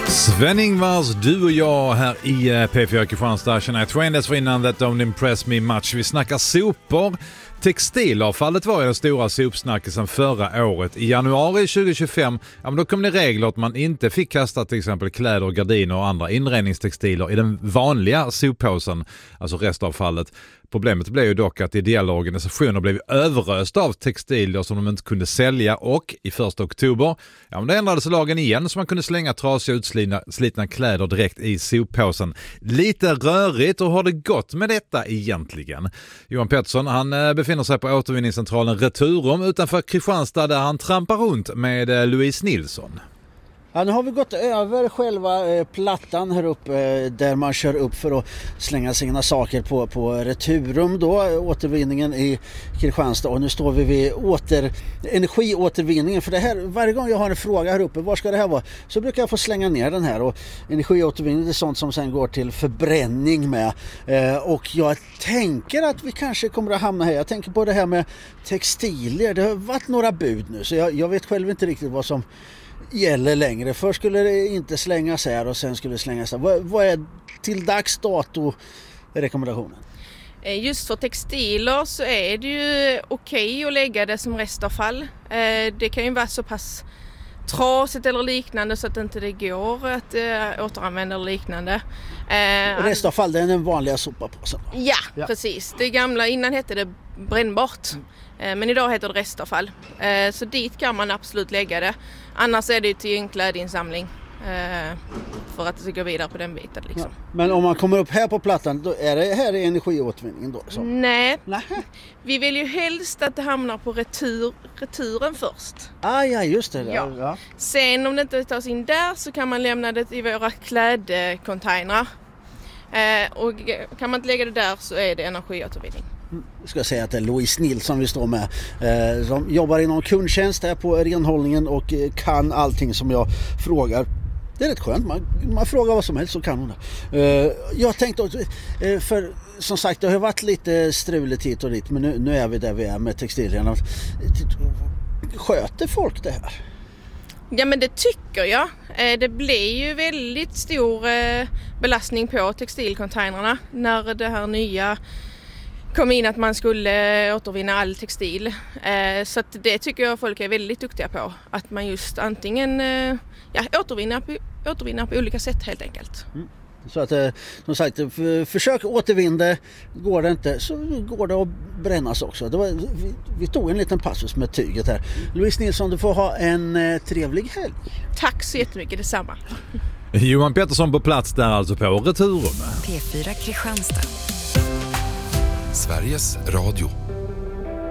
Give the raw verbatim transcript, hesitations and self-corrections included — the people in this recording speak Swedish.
Sven-Ingvars, du och jag här i P fyra Kristianstad. Känner jag trend dessförinnan That Don't Impress Me Much. Vi snackar sopor. Textilavfallet var ju den stora sopsnackisen förra året. I januari tjugo tjugofem, ja, men då kom det regler att man inte fick kasta till exempel kläder, gardiner och andra inredningstextiler i den vanliga soppåsen, alltså restavfallet. Problemet blev ju dock att ideella organisationer blev överrösta av textilier som de inte kunde sälja, och i första oktober, ja, men då ändrades lagen igen så man kunde slänga trasiga utslitna slitna kläder direkt i soppåsen. Lite rörigt, och har det gått med detta egentligen? Johan Pettersson, han befinner sig på återvinningscentralen Returum utanför Kristianstad där han trampar runt med Louise Nilsson. Ja, nu har vi gått över själva eh, plattan här uppe eh, där man kör upp för att slänga sina saker på, på Returum då, återvinningen i Kristianstad, och nu står vi vid åter, energiåtervinningen, för det här, varje gång jag har en fråga här uppe, var ska det här vara, så brukar jag få slänga ner den här, och energiåtervinning är sånt som sen går till förbränning med, eh, och jag tänker att vi kanske kommer att hamna här, jag tänker på det här med textilier, det har varit några bud nu så jag, jag vet själv inte riktigt vad som gäller längre. Först skulle det inte slängas här och sen skulle det slängas här. Vad, vad är till dags dato rekommendationen? Just för textiler så är det ju okej att lägga det som restavfall. Det kan ju vara så pass trasigt eller liknande så att inte det går att återanvända eller liknande. Och restavfall, det är den vanliga sopapåsen? Ja, ja, precis. Det gamla, innan hette det brännbart. Mm. Men idag heter det restavfall. Så dit kan man absolut lägga det. Annars är det till en klädinsamling. För att det ska gå vidare på den biten. Liksom. Ja. Men om man kommer upp här på plattan, då är det här i energiåtervinningen då? Så. Nej. Nej, vi vill ju helst att det hamnar på retur, returen först. Ah, ja, just det. Ja. Ja. Sen om det inte tas in där så kan man lämna det i våra klädcontainrar. Och kan man inte lägga det där så är det energiåtervinning. Jag ska säga att det är Louise Nilsson vi står med, eh, som jobbar inom kundtjänst här på renhållningen och kan allting som jag frågar. Det är rätt skönt, man, man frågar vad som helst så kan hon det. Eh, jag tänkte, eh, för som sagt det har varit lite struligt hit och dit, men nu, nu är vi där vi är med textilierna. Sköter folk det här? Ja, men det tycker jag. Det blir ju väldigt stor belastning på textilcontainrarna när det här nya kom in att man skulle återvinna all textil. Så att det tycker jag folk är väldigt duktiga på. Att man just antingen ja, återvinner, på, återvinner på olika sätt helt enkelt. Mm. Så att som sagt, för, försök återvinna, går det inte så går det att brännas också. Det var, vi, vi tog en liten passus med tyget här. Louise Nilsson, du får ha en eh, trevlig helg. Tack så jättemycket, detsamma. Johan Pettersson på plats där alltså på Returum. P fyra Kristianstad. Sveriges Radio.